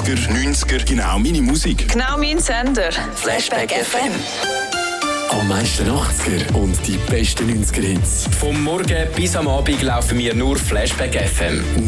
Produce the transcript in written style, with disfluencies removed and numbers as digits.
80er, 90er, genau meine Musik. Genau mein Sender. Flashback FM. Am meisten 80er und die besten 90er Hits. Vom Morgen bis am Abend laufen wir nur Flashback FM.